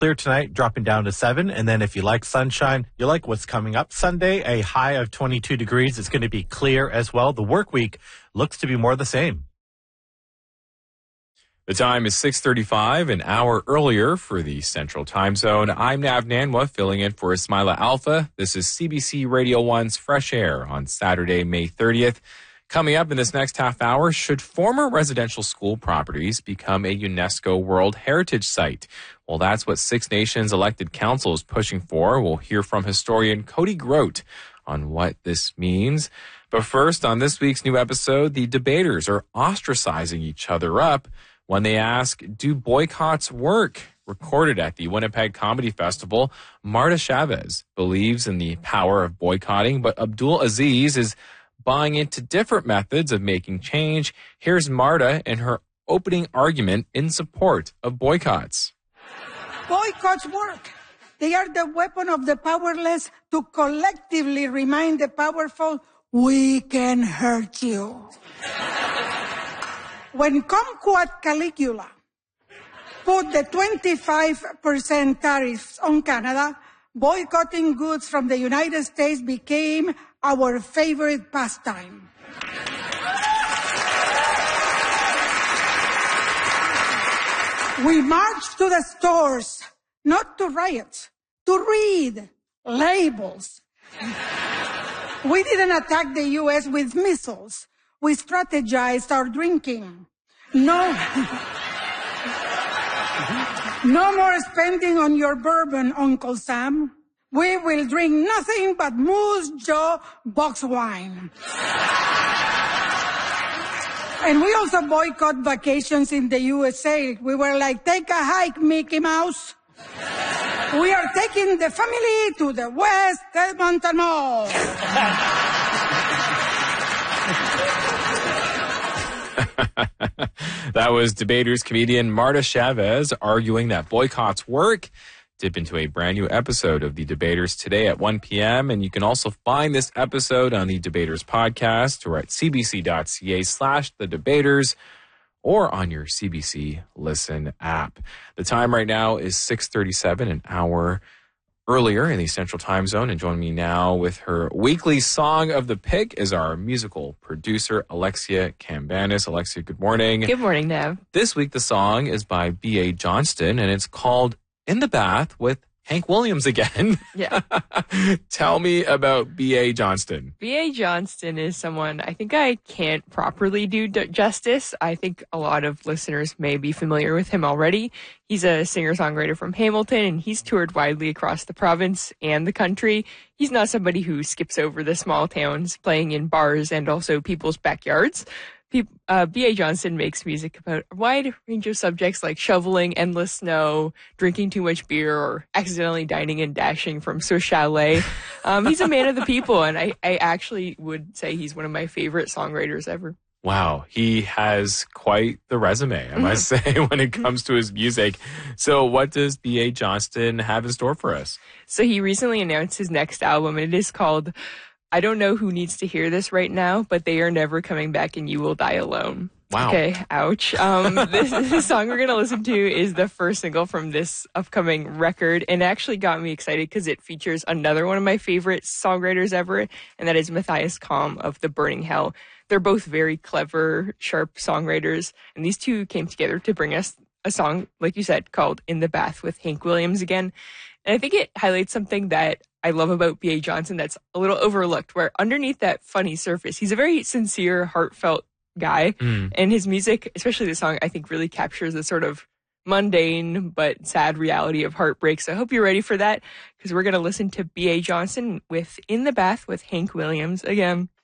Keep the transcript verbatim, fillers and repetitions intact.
Clear tonight, dropping down to seven. And then if you like sunshine, you like what's coming up Sunday, a high of twenty-two degrees. It's going to be clear as well. The work week looks to be more the same. The time is six thirty-five, an hour earlier for the Central Time Zone. I'm Nav Nanwa, filling in for Ismaila Alfa. This is C B C Radio one's Fresh Air on Saturday, May thirtieth. Coming up in this next half hour, should former residential school properties become a UNESCO World Heritage Site? Well, that's what Six Nations elected council is pushing for. We'll hear from historian Cody Grote on what this means. But first, on this week's new episode, the debaters are ostracizing each other up when they ask, do boycotts work? Recorded at the Winnipeg Comedy Festival, Marta Chavez believes in the power of boycotting, but Abdul Aziz is buying into different methods of making change. Here's Marta in her opening argument in support of boycotts. Boycotts work. They are the weapon of the powerless to collectively remind the powerful, we can hurt you. When Kumquat Caligula put the twenty-five percent tariffs on Canada, boycotting goods from the United States became our favorite pastime. We marched to the stores, not to riot, to read labels. We didn't attack the U S with missiles. We strategized our drinking. No. No more spending on your bourbon, Uncle Sam. We will drink nothing but Moose Jaw box wine. And we also boycott vacations in the U S A. We were like, take a hike, Mickey Mouse. We are taking the family to the West Edmonton Mall. That was debaters comedian Marta Chavez arguing that boycotts work. Dip into a brand new episode of The Debaters today at one p.m. And you can also find this episode on the Debaters podcast or at cbc.ca slash the debaters or on your C B C Listen app. The time right now is six thirty-seven, an hour earlier in the Central Time Zone. And joining me now with her weekly Song of the Pick is our musical producer, Alexia Cambanis. Alexia, good morning. Good morning, Nav. This week, the song is by B A Johnston, and it's called In the Bath with Hank Williams again. Yeah. Tell me about B A Johnston. B A Johnston is someone I think I can't properly do d- justice. I think a lot of listeners may be familiar with him already. He's a singer-songwriter from Hamilton, and he's toured widely across the province and the country. He's not somebody who skips over the small towns, playing in bars and also people's backyards. Uh, B A Johnston makes music about a wide range of subjects like shoveling endless snow, drinking too much beer, or accidentally dining and dashing from Swiss Chalet. Um, he's a man of the people, and I, I actually would say he's one of my favorite songwriters ever. Wow, he has quite the resume, I must say, when it comes to his music. So what does B A Johnston have in store for us? So he recently announced his next album, and it is called I Don't Know Who Needs to Hear This Right Now, but They Are Never Coming Back and You Will Die Alone. Wow. Okay, ouch. Um, this, this song we're going to listen to is the first single from this upcoming record, and it actually got me excited because it features another one of my favorite songwriters ever, and that is Matthias Kalm of The Burning Hell. They're both very clever, sharp songwriters, and these two came together to bring us a song, like you said, called In the Bath with Hank Williams again. And I think it highlights something that I love about B A Johnston that's a little overlooked, where underneath that funny surface, he's a very sincere, heartfelt guy. Mm. And his music, especially the song, I think really captures the sort of mundane but sad reality of heartbreak. So I hope you're ready for that, because we're going to listen to B A Johnston with In the Bath with Hank Williams again.